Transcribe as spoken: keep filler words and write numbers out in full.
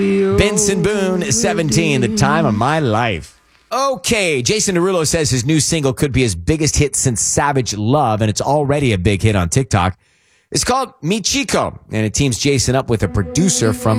Benson Boone, seventeen, the time of my life. Okay, Jason Derulo says his new single could be his biggest hit since Savage Love, and it's already a big hit on TikTok. It's called Mi Chico, and it teams Jason up with a producer from